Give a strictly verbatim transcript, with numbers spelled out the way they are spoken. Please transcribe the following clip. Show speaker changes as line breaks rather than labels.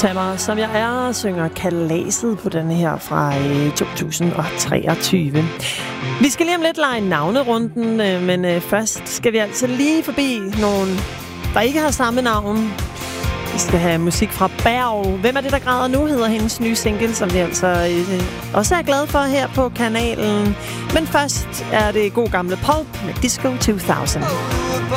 Tag mig, som jeg er, synger Kalaset på denne her fra øh, to tusind treogtyve. Vi skal lige om lidt lege navnerunden, øh, men øh, først skal vi altså lige forbi nogen, der ikke har samme navn. Vi skal have musik fra Berg. Hvem er det, der græder nu, hedder hendes nye single, som vi altså øh, også er glade for her på kanalen. Men først er det god gamle Pulp med Disco to tusind.